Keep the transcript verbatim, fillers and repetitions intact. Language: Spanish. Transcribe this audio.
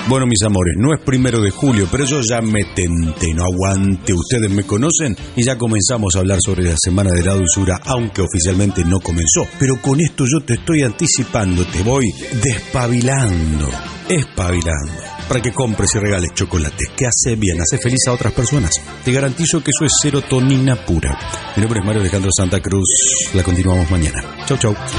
Bueno, mis amores, no es primero de julio, pero yo ya me tenté, no aguante. Ustedes me conocen y ya comenzamos a hablar sobre la Semana de la Dulzura, aunque oficialmente no comenzó. Pero con esto yo te estoy anticipando, te voy despabilando, espabilando, para que compres y regales chocolate, que hace bien, hace feliz a otras personas. Te garantizo que eso es serotonina pura. Mi nombre es Mario Alejandro Santa Cruz. La continuamos mañana. Chau, chau.